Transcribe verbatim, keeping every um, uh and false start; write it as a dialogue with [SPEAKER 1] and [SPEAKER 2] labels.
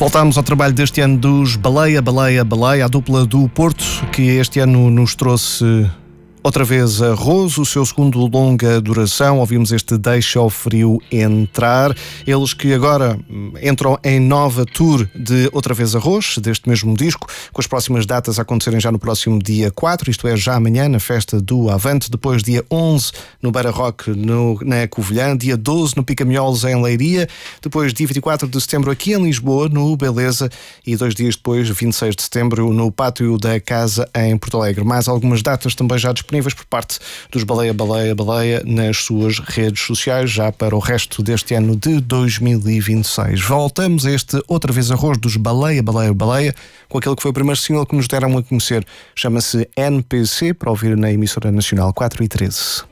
[SPEAKER 1] Voltámos ao trabalho deste ano dos Baleia, Baleia, Baleia, a dupla do Porto, que este ano nos trouxe outra vez Arroz, o seu segundo longa duração. Ouvimos este Deixa o Frio Entrar. Eles que agora entram em nova tour de Outra Vez Arroz, deste mesmo disco, com as próximas datas a acontecerem já no próximo dia quatro, isto é, já amanhã, na festa do Avante, depois dia onze no Beira Rock no, na Covilhã, dia doze no Picamiolos em Leiria, depois dia vinte e quatro de setembro aqui em Lisboa, no Beleza, e dois dias depois, vinte e seis de setembro, no Pátio da Casa em Porto Alegre. Mais algumas datas também já disponíveis por parte dos Baleia, Baleia, Baleia nas suas redes sociais, já para o resto deste ano de dois mil e vinte e seis. Voltamos a este Outra Vez Arroz dos Baleia, Baleia, Baleia, com aquele que foi o primeiro single que nos deram a conhecer. Chama-se N P C, para ouvir na emissora nacional quatro e treze.